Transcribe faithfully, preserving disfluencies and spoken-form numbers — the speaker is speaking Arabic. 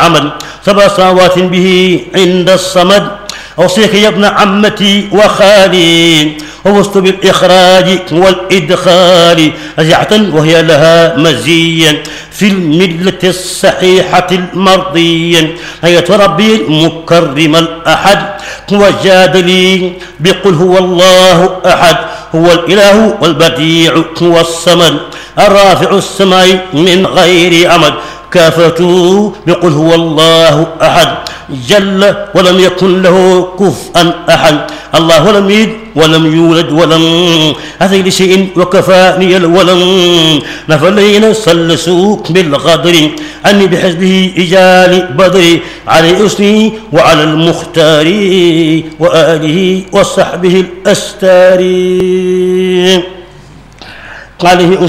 عمد سبع سماوات به عند الصمد. أوصيك يا ابن عمتي وخالي ووصت بالإخراج والإدخال أزعة وهي لها مزيا في الملة الصحيحة المرضية. هيا ربي المكرم الأحد وجاد لي بقل هو الله أحد هو الإله والبديع هو الصمد الرافع السماء من غير أمد. كافته بقل هو الله أحد جل ولم يكن له كفءا أحد. الله لم يلد ولم يولد ولم أتي لشيء وكفاني الولم. نفلين سلسوك بالغدر أني بحزبه إجال بدري على أسني وعلى المختار وآله وصحبه الأستار. عليه